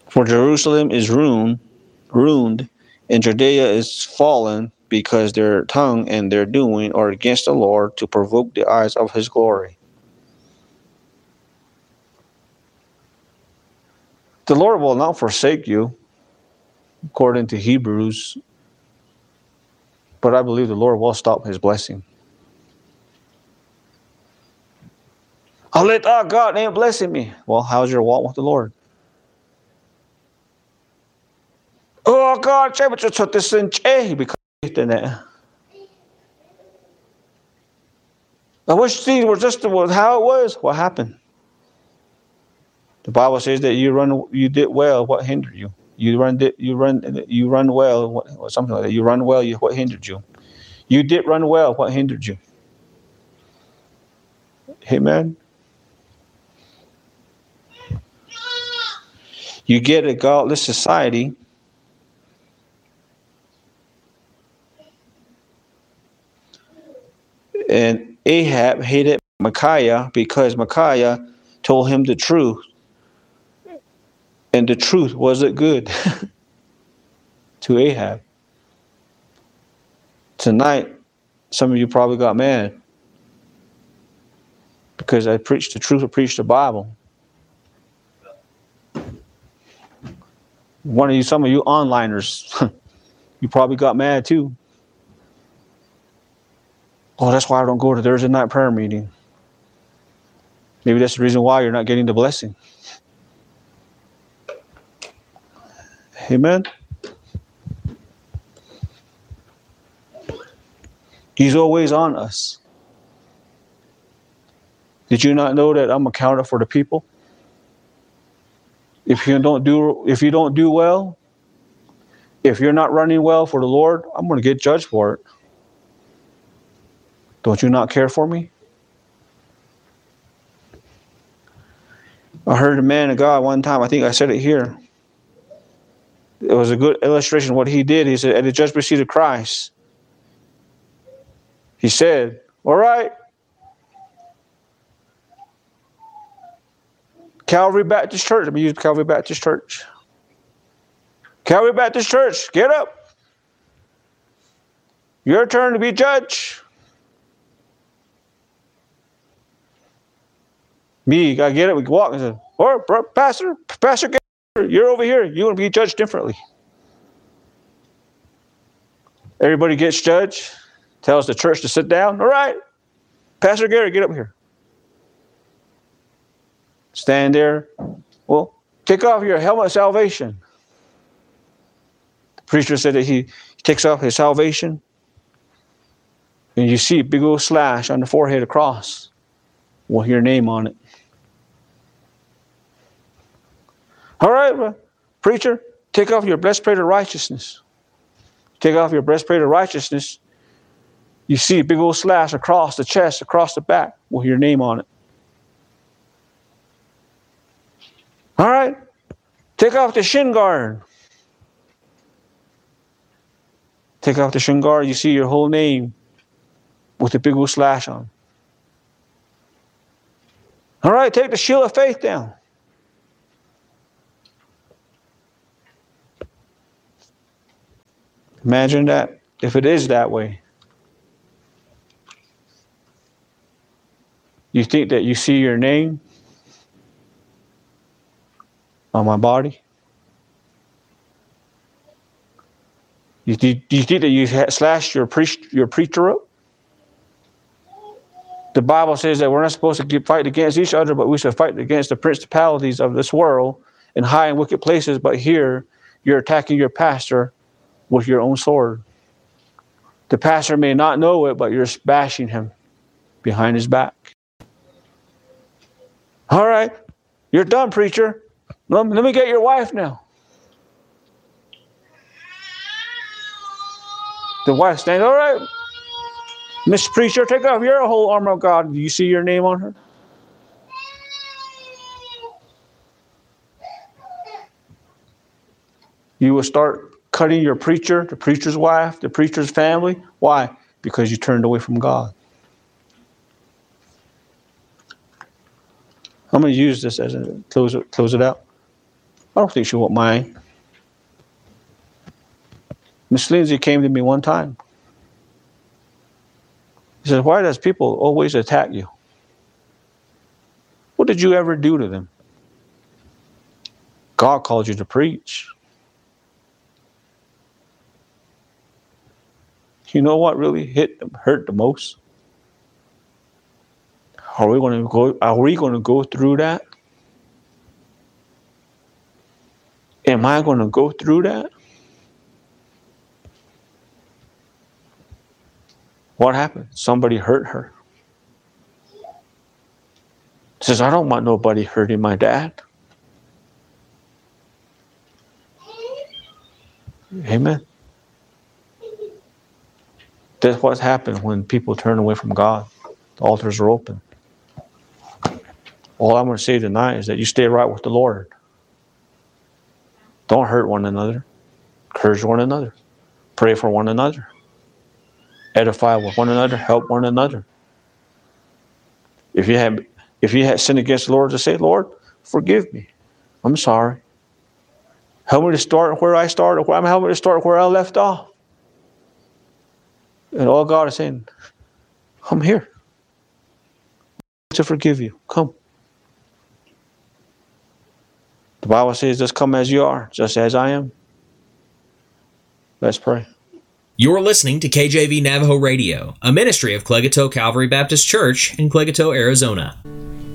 For Jerusalem is ruined, and Judea is fallen, because their tongue and their doing are against the Lord, to provoke the eyes of his glory. The Lord will not forsake you, according to Hebrews, but I believe the Lord will stop his blessing. God ain't blessing me. Well, how's your walk with the Lord? Oh, God, because I wish things were just how it was. What happened? The Bible says that you did well. What hindered you? You run well. Something like that. You run well. What hindered you? You did run well. What hindered you? Amen. You get a godless society. And Ahab hated Micaiah because Micaiah told him the truth. And the truth wasn't good to Ahab. Tonight, some of you probably got mad because I preached the truth, I preached the Bible. Some of you onliners, you probably got mad too. Oh, that's why I don't go to Thursday night prayer meeting. Maybe that's the reason why you're not getting the blessing. Amen. He's always on us. Did you not know that I'm accounted for the people? If you don't do well, if you're not running well for the Lord, I'm going to get judged for it. Don't you not care for me? I heard a man of God one time, I think I said it here. It was a good illustration of what he did. He said, at the judgment seat of Christ, he said, all right, Calvary Baptist Church. Let me use Calvary Baptist Church. Calvary Baptist Church, get up. Your turn to be judge. Me, I get it. We can walk and say, or Pastor, you're over here. You're going to be judged differently. Everybody gets judged. Tells the church to sit down. All right, Pastor Gary, get up here. Stand there. Well, take off your helmet of salvation. The preacher said that he takes off his salvation. And you see a big old slash on the forehead, a cross with your name on it. All right, preacher, take off your breastplate of righteousness. Take off your breastplate of righteousness. You see a big old slash across the chest, across the back with your name on it. All right, take off the shin guard. Take off the shin guard. You see your whole name with a big old slash on. All right, take the shield of faith down. Imagine that, if it is that way. You think that you see your name on my body? Do you think that you slashed your preacher up? The Bible says that we're not supposed to fight against each other, but we should fight against the principalities of this world in high and wicked places. But here, you're attacking your pastor with your own sword. The pastor may not know it, but you're bashing him behind his back. All right, you're done, preacher. Let me get your wife now. The wife stands, all right, Miss Preacher, take off your whole armor of God. Do you see your name on her? You will start cutting your preacher, the preacher's wife, the preacher's family. Why? Because you turned away from God. I'm going to use this as a close it out. I don't think she won't mind. Miss Lindsay came to me one time. He says, why does people always attack you? What did you ever do to them? God called you to preach. You know what really hurt the most? Are we going to go through that? Am I going to go through that? What happened? Somebody hurt her. Says, I don't want nobody hurting my dad. Amen. That's what's happened when people turn away from God. The altars are open. All I'm going to say tonight is that you stay right with the Lord. Don't hurt one another. Encourage one another. Pray for one another. Edify with one another. Help one another. If you had sinned against the Lord, to say, Lord, forgive me. I'm sorry. Help me to start where I started. Help me to start where I left off. And all God is saying, I'm here to forgive you. Come. The Bible says, just come as you are, just as I am. Let's pray. You're listening to KJV Navajo Radio, a ministry of Clegato Calvary Baptist Church in Clegato, Arizona.